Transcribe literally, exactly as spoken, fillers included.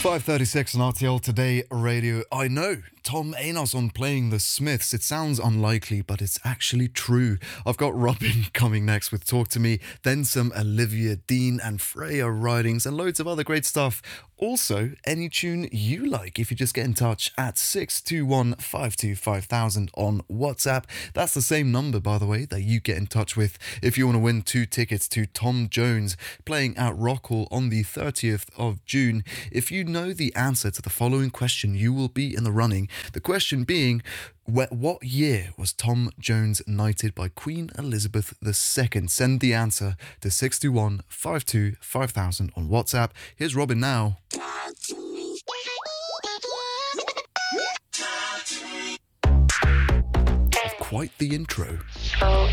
five thirty-six on R T L Today Radio. I know, Tom Anos on Playing the Smiths. It sounds unlikely, but it's actually true. I've got Robin coming next with Talk to Me, then some Olivia Dean and Freya writings and loads of other great stuff. Also, any tune you like, if you just get in touch at six two one, five two five thousand on WhatsApp. That's the same number, by the way, that you get in touch with if you want to win two tickets to Tom Jones playing at Rockhall on the thirtieth of June. If you know the answer to the following question, you will be in the running. The question being, what year was Tom Jones knighted by Queen Elizabeth the Second? Send the answer to six two one, five two five thousand on WhatsApp. Here's Robin now. Quite the intro. So